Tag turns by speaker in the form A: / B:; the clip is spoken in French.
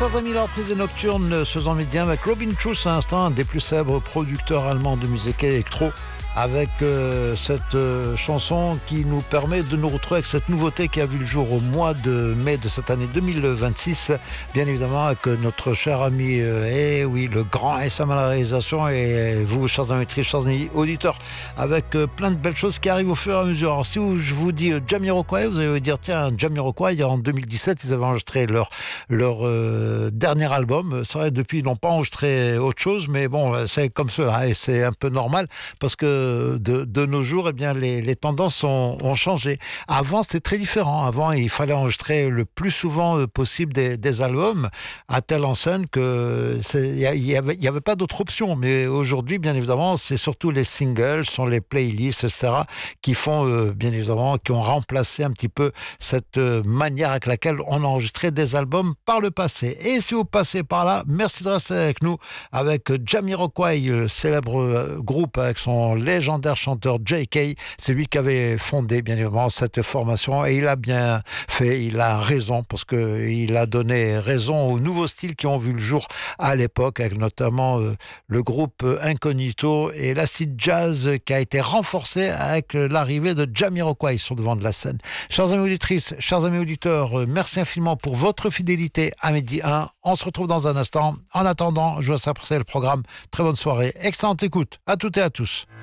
A: Chers amis, la reprise des Nocturnes se médias avec Robin Schulz à l'instant, un des plus célèbres producteurs allemands de musique électro, avec cette chanson qui nous permet de nous retrouver avec cette nouveauté qui a vu le jour au mois de mai de cette année 2026, bien évidemment avec notre cher ami, oui, le grand SM à la réalisation, et vous, chers amis, chers amis auditeurs, avec plein de belles choses qui arrivent au fur et à mesure. Alors si je vous dis Jamiroquai, vous allez vous dire, tiens, Jamiroquai, en 2017, ils avaient enregistré leur dernier album. C'est vrai, depuis, ils n'ont pas enregistré autre chose, mais bon, c'est comme cela, et c'est un peu normal, parce que de nos jours, eh bien, les tendances ont changé. Avant, c'était très différent. Avant, il fallait enregistrer le plus souvent possible des albums, à telle enseigne que il y avait pas d'autre option. Mais aujourd'hui, bien évidemment, c'est surtout les singles, sont les playlists, etc., qui font, bien évidemment, qui ont remplacé un petit peu cette manière avec laquelle on enregistrait des albums par le passé. Et si vous passez par là, merci de rester avec nous, avec Jamiroquai, le célèbre groupe avec son légendaire chanteur J.K. C'est lui qui avait fondé, bien évidemment, cette formation, et il a bien fait, il a raison, parce qu'il a donné raison aux nouveaux styles qui ont vu le jour à l'époque, avec notamment le groupe Incognito et l'acid jazz qui a été renforcé avec l'arrivée de Jamiroquai sur le devant de la scène. Chers amis auditrices, chers amis auditeurs, merci infiniment pour votre fidélité à Midi 1. On se retrouve dans un instant. En attendant, je vous laisse apprécier le programme. Très bonne soirée, excellente écoute à toutes et à tous.